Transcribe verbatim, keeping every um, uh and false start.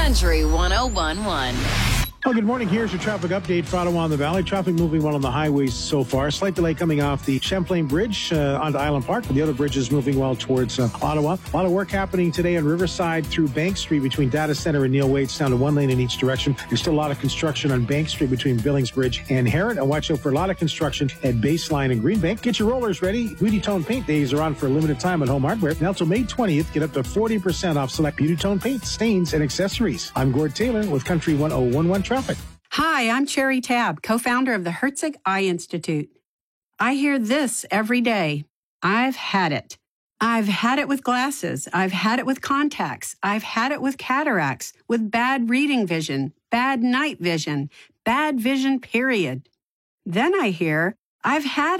Country one oh one point one. Well, good morning. Here's your traffic update for Ottawa and the Valley. Traffic moving well on the highways so far. Slight delay coming off the Champlain Bridge uh, onto Island Park. The other bridge is moving well towards uh, Ottawa. A lot of work happening today on Riverside through Bank Street between Data Center and Neil Waits, down to one lane in each direction. There's still a lot of construction on Bank Street between Billings Bridge and Herod. And watch out for a lot of construction at Baseline and Greenbank. Get your rollers ready. Beauty Tone Paint Days are on for a limited time at Home Hardware. Now till May twentieth, get up to forty percent off select Beauty Tone paint, stains, and accessories. I'm Gord Taylor with Country one oh one one Traffic. Hi, I'm Cherry Tabb, co-founder of the Herzig Eye Institute. I hear this every day. I've had it. I've had it with glasses. I've had it with contacts. I've had it with cataracts, with bad reading vision, bad night vision, bad vision, period. Then I hear, I've had